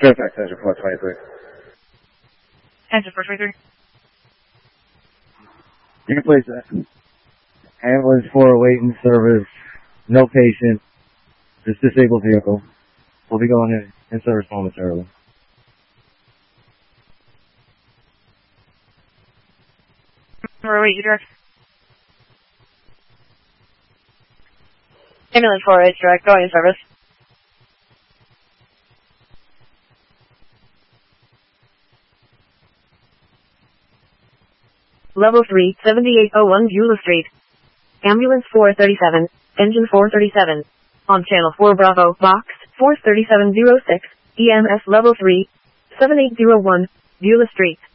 Fairfax Engine 423. Engine 423. You can place that. Ambulance 4 awaiting service. No patient. Just disabled vehicle. We'll be going in service momentarily. Wait, you direct. Ambulance 4H direct, going in service. Level 3, 7801 Beulah Street. Ambulance 437, Engine 437. On Channel 4 Bravo, Box 43706, EMS Level 3, 7801, Beulah Street.